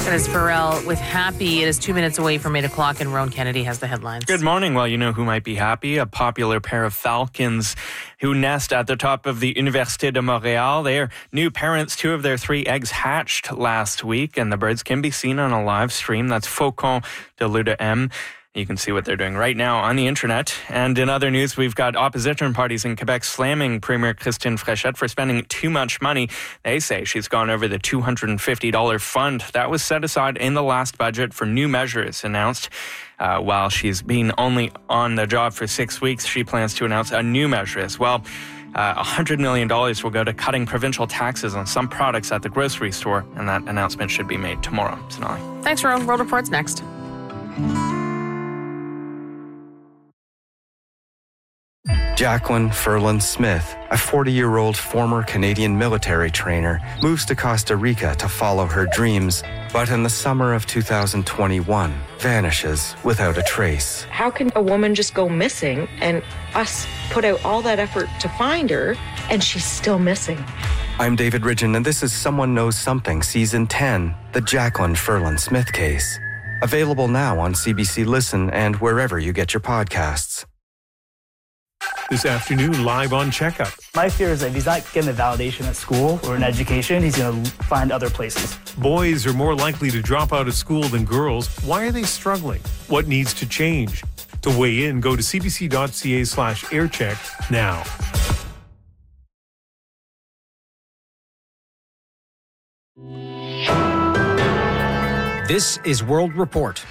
That is Pharrell with Happy. It is 2 minutes away from 8 o'clock, and Rowan Kennedy has the headlines. Good morning. Well, you know who might be happy? A popular pair of falcons who nest at the top of the Université de Montréal. They are new parents. 2 of their 3 eggs hatched last week, and the birds can be seen on a live stream. That's Faucon de l'UDM. You can see what they're doing right now on the internet. And in other news, we've got opposition parties in Quebec slamming Premier Christine Fréchette for spending too much money. They say she's gone over the $250 fund that was set aside in the last budget for new measures announced. While she's been only on the job for 6 weeks, she plans to announce a new measure as well. $100 million will go to cutting provincial taxes on some products at the grocery store, and that announcement should be made tomorrow. Sonali. Thanks, Rowan. World Report's next. Jacqueline Ferland Smith, a 40-year-old former Canadian military trainer, moves to Costa Rica to follow her dreams, but in the summer of 2021, vanishes without a trace. How can a woman just go missing and us put out all that effort to find her and she's still missing? I'm David Ridgen, and this is Someone Knows Something, Season 10, the Jacqueline Ferland Smith case. Available now on CBC Listen and wherever you get your podcasts. This afternoon, live on Checkup. My fear is that if he's not getting the validation at school or in education, he's going to find other places. Boys are more likely to drop out of school than girls. Why are they struggling? What needs to change? To weigh in, go to cbc.ca/aircheck now. This is World Report.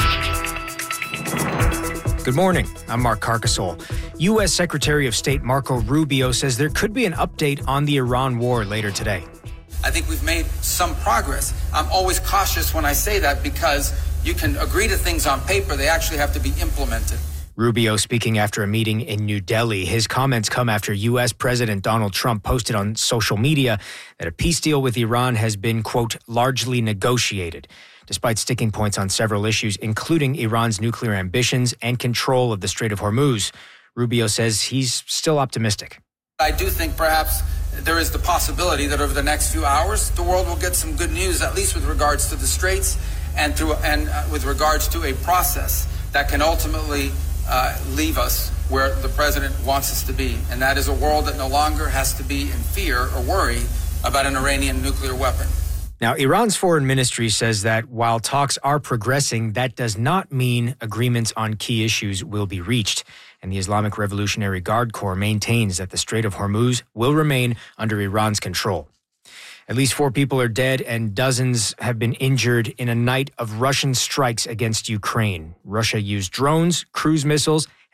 Good morning. I'm Mark Carcasole. U.S. Secretary of State Marco Rubio says there could be an update on the Iran war later today. I think we've made some progress. I'm always cautious when I say that because you can agree to things on paper. They actually have to be implemented. Rubio speaking after a meeting in New Delhi. His comments come after U.S. President Donald Trump posted on social media that a peace deal with Iran has been, quote, largely negotiated, despite sticking points on several issues, including Iran's nuclear ambitions and control of the Strait of Hormuz. Rubio says he's still optimistic. I do think perhaps there is the possibility that over the next few hours, the world will get some good news, at least with regards to the Straits and with regards to a process that can ultimately leave us where the president wants us to be. And that is a world that no longer has to be in fear or worry about an Iranian nuclear weapon. Now, Iran's foreign ministry says that while talks are progressing, that does not mean agreements on key issues will be reached. And the Islamic Revolutionary Guard Corps maintains that the Strait of Hormuz will remain under Iran's control. At least 4 people are dead and dozens have been injured in a night of Russian strikes against Ukraine. Russia used drones, cruise missiles,